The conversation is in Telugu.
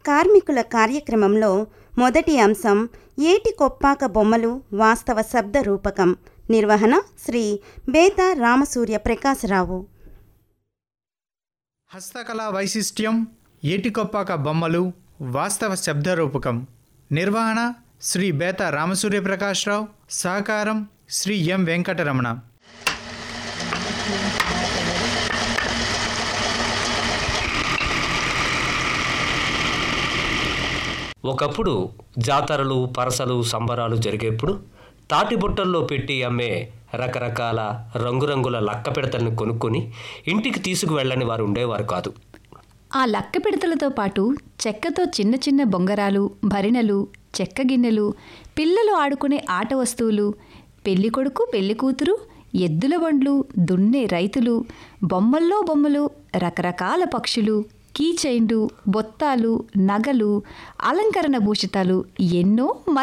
కార్మికుల కార్యక్రమంలో మొదటి అంశం ఏటి కొప్పాక బొమ్మలు వాస్తవ శబ్ద రూపకం. నిర్వహణ శ్రీ బేతా రామసూర్య ప్రకాశరావు. హస్తకళా వైశిష్ట్యం ఏటికొప్పాక బొమ్మలు వాస్తవ శబ్ద రూపకం. నిర్వహణ శ్రీ బేతా రామసూర్య ప్రకాశరావు. సహకారం శ్రీ ఎం వెంకటరమణ. ఒకప్పుడు జాతరలు, పరసలు, సంబరాలు జరిగేప్పుడు తాటి బుట్టల్లో పెట్టి అమ్మే రకరకాల రంగురంగుల లక్క పిడతలను కొనుక్కొని ఇంటికి తీసుకువెళ్ళని వారు ఉండేవారు కాదు. ఆ లక్క పిడతలతో పాటు చెక్కతో చిన్న చిన్న బొంగరాలు, భరిణలు, చెక్క గిన్నెలు, పిల్లలు ఆడుకునే ఆట వస్తువులు, పెళ్ళికొడుకు పెళ్ళికూతురు, ఎద్దుల బండ్లు, దున్నే రైతులు, బొమ్మల్లో బొమ్మలు, రకరకాల పక్షులు, కీచైన్లు, బొత్తాలు, నగలు, అలంకరణ భూషితాలు ఎన్నో